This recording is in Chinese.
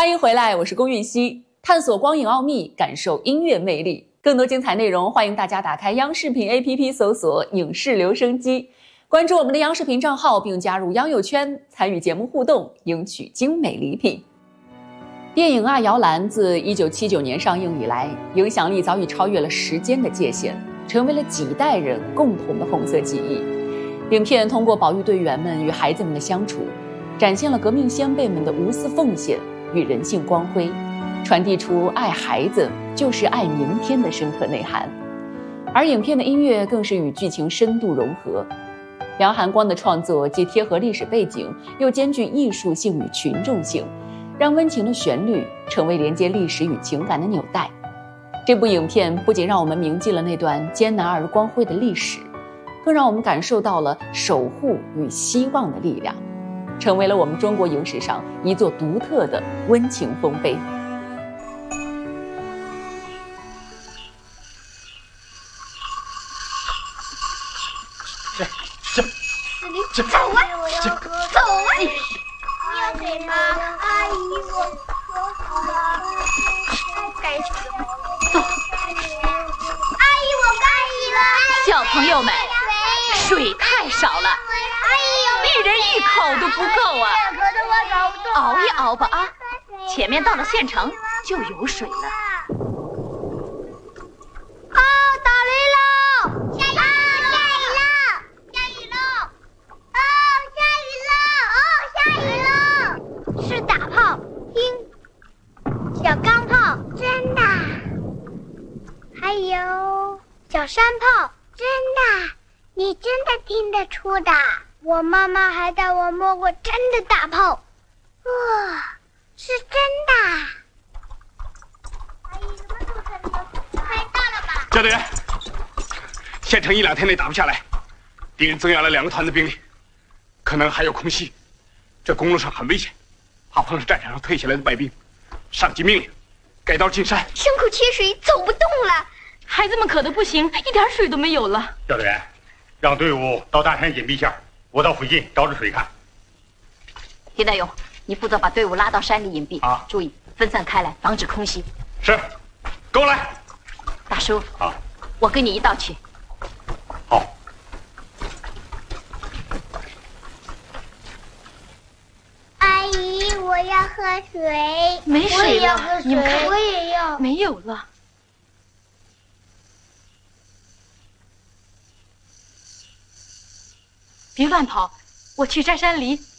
欢迎回来，我是龚韵希，探索光影奥秘，感受音乐魅力。更多精彩内容，欢迎大家打开央视频 APP 搜索“影视留声机”，关注我们的央视频账号，并加入央友圈，参与节目互动，赢取精美礼品。电影《爱摇篮》自1979年上映以来，影响力早已超越了时间的界限，成为了几代人共同的红色记忆。影片通过保育队员们与孩子们的相处，展现了革命先辈们的无私奉献与人性光辉，传递出爱孩子就是爱明天的深刻内涵。而影片的音乐更是与剧情深度融合，梁寒光的创作既贴合历史背景，又兼具艺术性与群众性，让温情的旋律成为连接历史与情感的纽带。这部影片不仅让我们铭记了那段艰难而光辉的历史，更让我们感受到了守护与希望的力量，成为了我们中国影史上一座独特的温情丰碑。 走啊！走啊！你有水吗？阿姨，我该走。阿姨，我该了。 小朋友们，水太少了，一人一口都不够啊！熬一熬吧啊！前面到了县城就有水了。 小钢炮，真的，还有小山炮，真的，你真的听得出的。我妈妈还带我摸过真的大炮，哇，是真的。阿姨，什么时候才能快到了吧？ 交队员，县城1-2天内打不下来，敌人增援了2个团的兵力，可能还有空袭，这公路上很危险，怕碰上战场上退下来的败兵。上级命令，改道进山。 牲口缺水，走不动了。 孩子们渴得不行，一点水都没有了。 教队员，让队伍到大山隐蔽下，我到附近找着水看。 田大勇，你负责把队伍拉到山里隐蔽啊， 注意分散开来，防止空袭。 是，跟我来。 大叔啊， 我跟你一道去。 好。 阿姨，我要喝水。 没水了，你们看， 我也要。 没有了。别乱跑，我去摘山梨。